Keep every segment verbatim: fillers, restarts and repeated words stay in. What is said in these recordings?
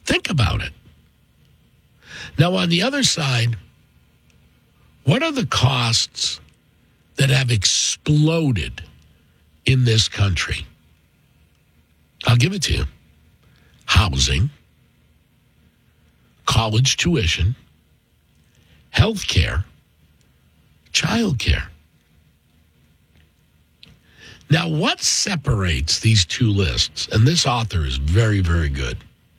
Think about it. Now, on the other side, what are the costs that have exploded in this country? I'll give it to you. Housing, college tuition, health care, child care. Now, what separates these two lists? And this author is very, very good.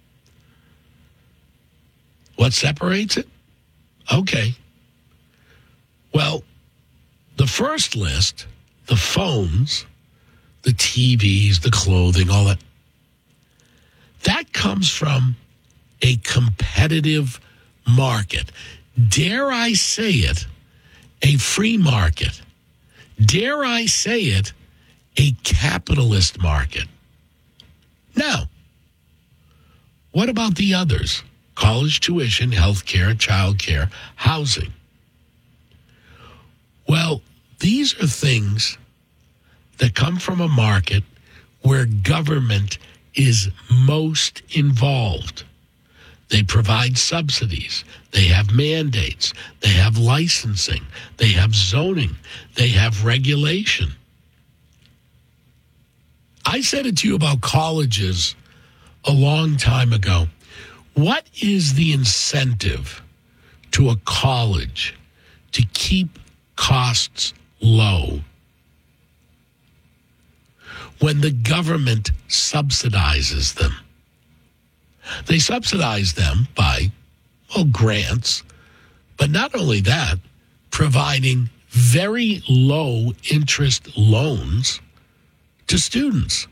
What separates it? Okay. Well, the first list, the phones, the T Vs, the clothing, all that, that comes from a competitive market. Dare I say it, a free market. Dare I say it, a capitalist market. Now, what about the others? College tuition, health care, child care, housing. Well, these are things that come from a market where government is most involved. They provide subsidies. They have mandates. They have licensing. They have zoning. They have regulation. I said it to you about colleges a long time ago. What is the incentive to a college to keep costs low when the government subsidizes them? They subsidize them by, well, grants, but not only that, providing very low interest loans to students.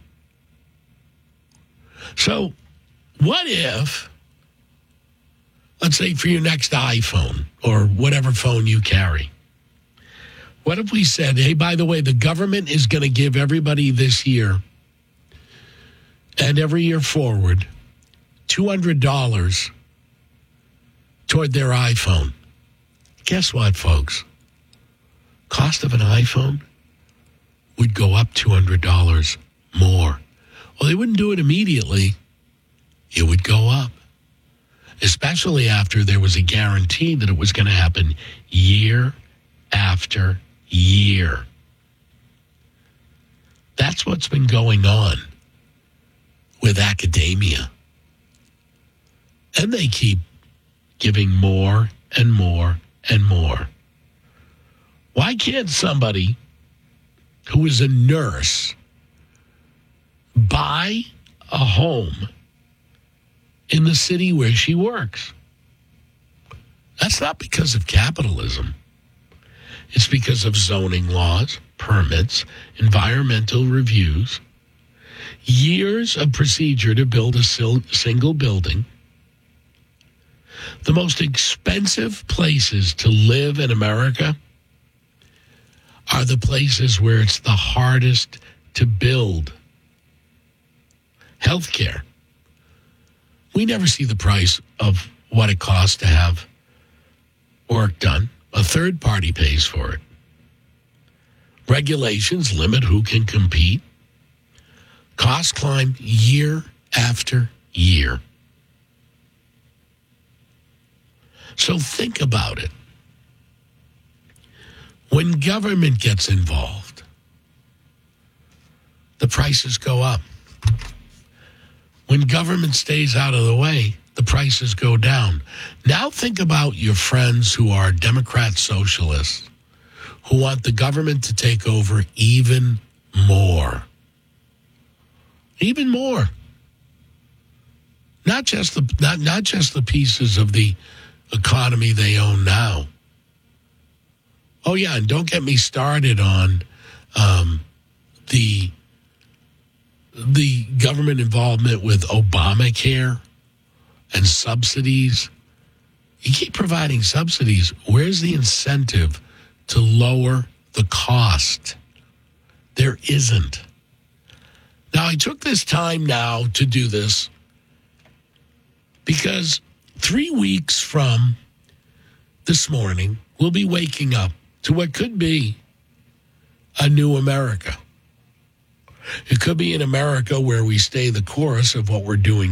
So what if, let's say for your next iPhone or whatever phone you carry, what if we said, hey, by the way, the government is going to give everybody this year and every year forward two hundred dollars toward their iPhone. Guess what, folks? Cost of an iPhone would go up two hundred dollars more. Well, they wouldn't do it immediately. It would go up, especially after there was a guarantee that it was going to happen year after year. That's what's been going on with academia. And they keep giving more and more and more. Why can't somebody who is a nurse buy a home in the city where she works? That's not because of capitalism. It's because of zoning laws, permits, environmental reviews, years of procedure to build a single building. The most expensive places to live in America are the places where it's the hardest to build. Healthcare. We never see the price of what it costs to have work done. A third party pays for it. Regulations limit who can compete. Costs climb year after year. So think about it. When government gets involved, the prices go up. When government stays out of the way, the prices go down. Now think about your friends who are Democrat socialists who want the government to take over even more. Even more. Not just the not, not just the pieces of the economy they own now. Oh, yeah, and don't get me started on um, the the government involvement with Obamacare and subsidies. You keep providing subsidies. Where's the incentive to lower the cost? There isn't. Now, I took this time now to do this because three weeks from this morning, we'll be waking up to what could be a new America. It could be an America where we stay the course of what we're doing